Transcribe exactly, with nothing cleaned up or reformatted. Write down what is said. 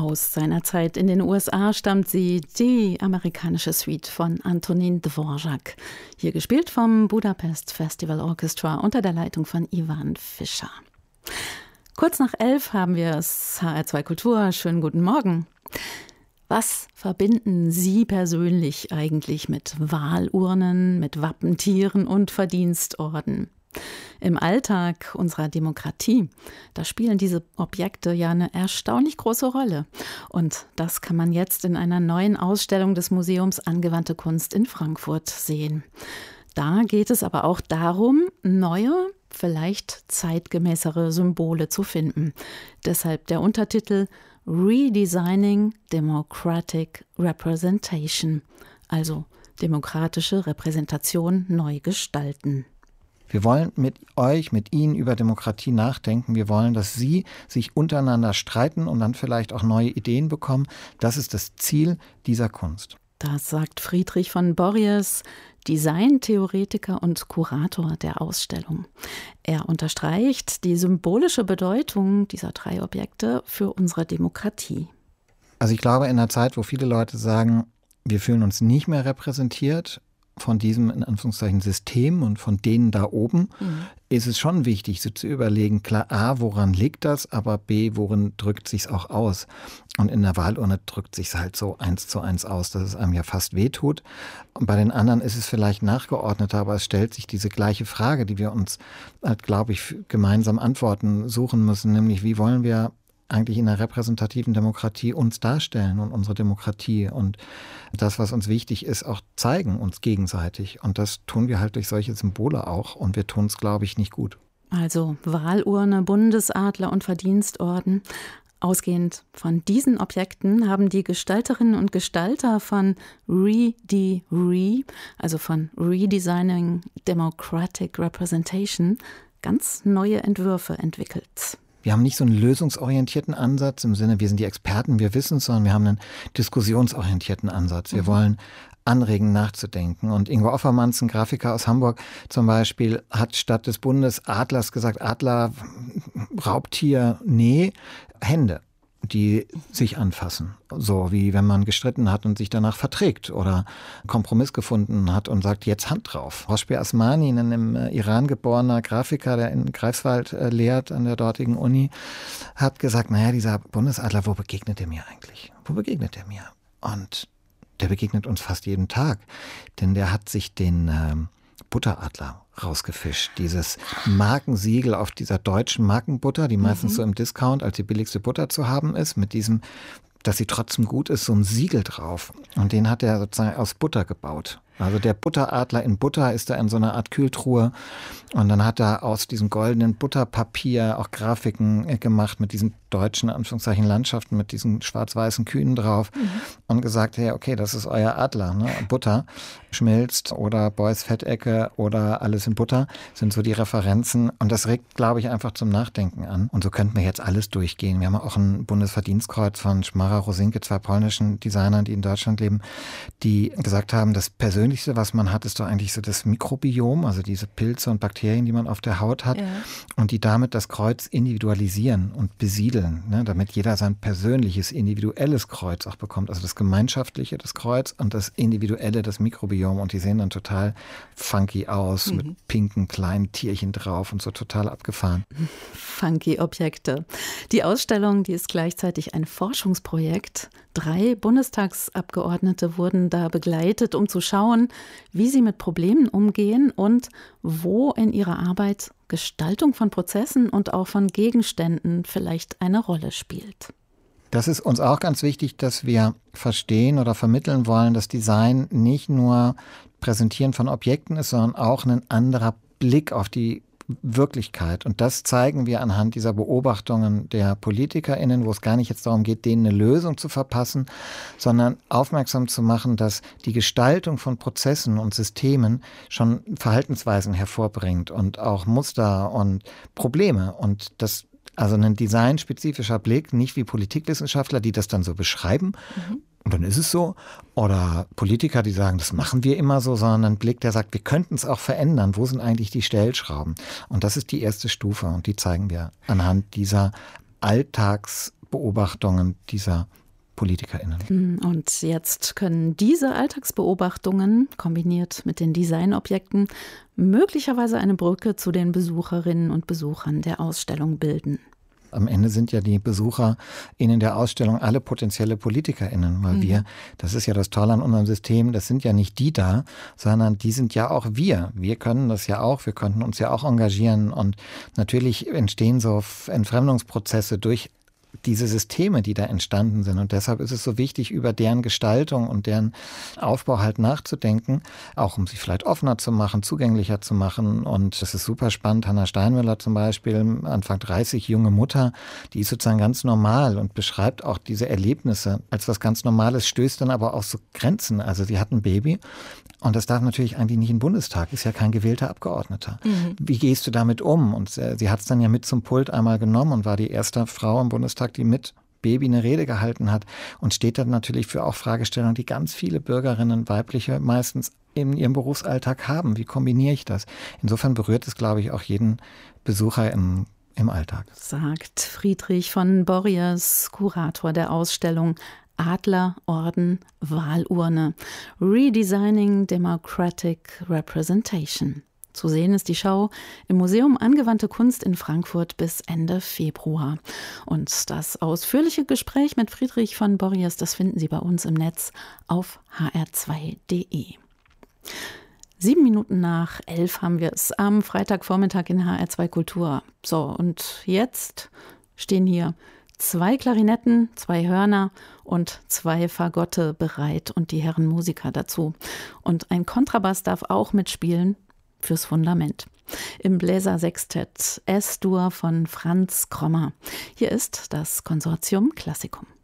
Aus seiner Zeit in den U S A stammt sie, die amerikanische Suite von Antonín Dvořák. Hier gespielt vom Budapest Festival Orchestra unter der Leitung von Ivan Fischer. Kurz nach elf haben wir es. H R zwei Kultur. Schönen guten Morgen. Was verbinden Sie persönlich eigentlich mit Wahlurnen, mit Wappentieren und Verdienstorden? Im Alltag unserer Demokratie, da spielen diese Objekte ja eine erstaunlich große Rolle. Und das kann man jetzt in einer neuen Ausstellung des Museums Angewandte Kunst in Frankfurt sehen. Da geht es aber auch darum, neue, vielleicht zeitgemäßere Symbole zu finden. Deshalb der Untertitel Redesigning Democratic Representation, also demokratische Repräsentation neu gestalten. Wir wollen mit euch, mit Ihnen über Demokratie nachdenken. Wir wollen, dass Sie sich untereinander streiten und dann vielleicht auch neue Ideen bekommen. Das ist das Ziel dieser Kunst. Das sagt Friedrich von Borries, Designtheoretiker und Kurator der Ausstellung. Er unterstreicht die symbolische Bedeutung dieser drei Objekte für unsere Demokratie. Also ich glaube, in einer Zeit, wo viele Leute sagen, wir fühlen uns nicht mehr repräsentiert von diesem, in Anführungszeichen, System und von denen da oben, mhm. ist es schon wichtig, so zu überlegen, klar, A, woran liegt das, aber B, worin drückt sich's auch aus? Und in der Wahlurne drückt sich's halt so eins zu eins aus, dass es einem ja fast wehtut. Und bei den anderen ist es vielleicht nachgeordneter, aber es stellt sich diese gleiche Frage, die wir uns halt, glaube ich, gemeinsam Antworten suchen müssen, nämlich wie wollen wir eigentlich in einer repräsentativen Demokratie uns darstellen und unsere Demokratie und das, was uns wichtig ist, auch zeigen uns gegenseitig. Und das tun wir halt durch solche Symbole auch und wir tun es, glaube ich, nicht gut. Also Wahlurne, Bundesadler und Verdienstorden. Ausgehend von diesen Objekten haben die Gestalterinnen und Gestalter von Re-de-Re, also von Redesigning Democratic Representation, ganz neue Entwürfe entwickelt. Wir haben nicht so einen lösungsorientierten Ansatz im Sinne, wir sind die Experten, wir wissen es, sondern wir haben einen diskussionsorientierten Ansatz. Wir mhm. wollen anregen, nachzudenken. Und Ingo Offermanns, ein Grafiker aus Hamburg zum Beispiel, hat statt des Bundesadlers gesagt, Adler, Raubtier, nee, Hände, die sich anfassen. So wie wenn man gestritten hat und sich danach verträgt oder einen Kompromiss gefunden hat und sagt, jetzt Hand drauf. Roshpe Asmani, ein im Iran geborener Grafiker, der in Greifswald äh, lehrt an der dortigen Uni, hat gesagt, naja, dieser Bundesadler, wo begegnet er mir eigentlich? Wo begegnet er mir? Und der begegnet uns fast jeden Tag, denn der hat sich den äh, Butteradler rausgefischt. Dieses Markensiegel auf dieser deutschen Markenbutter, die meistens mhm. so im Discount als die billigste Butter zu haben ist, mit diesem, dass sie trotzdem gut ist, so ein Siegel drauf. Und den hat er sozusagen aus Butter gebaut. Also der Butteradler in Butter ist da in so einer Art Kühltruhe. Und dann hat er aus diesem goldenen Butterpapier auch Grafiken gemacht mit diesen deutschen, Anführungszeichen, Landschaften, mit diesen schwarz-weißen Kühen drauf. Mhm. Und gesagt, hey, okay, das ist euer Adler, ne? Butter schmilzt oder Beuys Fettecke oder alles in Butter sind so die Referenzen. Und das regt, glaube ich, einfach zum Nachdenken an. Und so könnten wir jetzt alles durchgehen. Wir haben auch ein Bundesverdienstkreuz von Szmara Rosinke, zwei polnischen Designern, die in Deutschland leben, die gesagt haben, das Persönlichste, was man hat, ist doch eigentlich so das Mikrobiom, also diese Pilze und Bakterien, die man auf der Haut hat, ja. Und die damit das Kreuz individualisieren und besiedeln, ne, damit jeder sein persönliches, individuelles Kreuz auch bekommt. Also das Gemeinschaftliche, das Kreuz und das Individuelle, das Mikrobiom. Und die sehen dann total funky aus, mhm. mit pinken kleinen Tierchen drauf und so total abgefahren. Funky Objekte. Die Ausstellung, die ist gleichzeitig ein Forschungsprojekt. Drei Bundestagsabgeordnete wurden da begleitet, um zu schauen, wie sie mit Problemen umgehen und wo in ihrer Arbeit Gestaltung von Prozessen und auch von Gegenständen vielleicht eine Rolle spielt. Das ist uns auch ganz wichtig, dass wir verstehen oder vermitteln wollen, dass Design nicht nur Präsentieren von Objekten ist, sondern auch ein anderer Blick auf die Wirklichkeit. Und das zeigen wir anhand dieser Beobachtungen der PolitikerInnen, wo es gar nicht jetzt darum geht, denen eine Lösung zu verpassen, sondern aufmerksam zu machen, dass die Gestaltung von Prozessen und Systemen schon Verhaltensweisen hervorbringt und auch Muster und Probleme. Und das Also ein designspezifischer Blick, nicht wie Politikwissenschaftler, die das dann so beschreiben. Mhm. Und dann ist es so. Oder Politiker, die sagen, das machen wir immer so, sondern ein Blick, der sagt, wir könnten es auch verändern. Wo sind eigentlich die Stellschrauben? Und das ist die erste Stufe und die zeigen wir anhand dieser Alltags Beobachtungen dieser PolitikerInnen. Und jetzt können diese Alltagsbeobachtungen, kombiniert mit den Designobjekten, möglicherweise eine Brücke zu den Besucherinnen und Besuchern der Ausstellung bilden. Am Ende sind ja die BesucherInnen der Ausstellung alle potenzielle PolitikerInnen, weil mhm. wir, das ist ja das Tolle an unserem System, das sind ja nicht die da, sondern die sind ja auch wir. Wir können das ja auch, wir könnten uns ja auch engagieren und natürlich entstehen so Entfremdungsprozesse durch diese Systeme, die da entstanden sind. Und deshalb ist es so wichtig, über deren Gestaltung und deren Aufbau halt nachzudenken, auch um sie vielleicht offener zu machen, zugänglicher zu machen. Und das ist super spannend. Hannah Steinmüller zum Beispiel, Anfang dreißig, junge Mutter, die ist sozusagen ganz normal und beschreibt auch diese Erlebnisse als was ganz Normales, stößt dann aber auch so Grenzen. Also sie hat ein Baby und das darf natürlich eigentlich nicht in den Bundestag, ist ja kein gewählter Abgeordneter. Mhm. Wie gehst du damit um? Und äh, sie hat es dann ja mit zum Pult einmal genommen und war die erste Frau im Bundestag, die mit Baby eine Rede gehalten hat und steht dann natürlich für auch Fragestellungen, die ganz viele Bürgerinnen, weibliche, meistens in ihrem Berufsalltag haben. Wie kombiniere ich das? Insofern berührt es, glaube ich, auch jeden Besucher im, im Alltag. Sagt Friedrich von Borries, Kurator der Ausstellung Adlerorden Wahlurne. Redesigning Democratic Representation. Zu sehen ist die Schau im Museum Angewandte Kunst in Frankfurt bis Ende Februar. Und das ausführliche Gespräch mit Friedrich von Borries, das finden Sie bei uns im Netz auf h r zwei punkt d e. Sieben Minuten nach elf haben wir es am Freitagvormittag in H R zwei Kultur. So, und jetzt stehen hier zwei Klarinetten, zwei Hörner und zwei Fagotte bereit und die Herren Musiker dazu. Und ein Kontrabass darf auch mitspielen. Fürs Fundament. Im Bläsersextett S-Dur von Franz Krommer. Hier ist das Konsortium Classicum.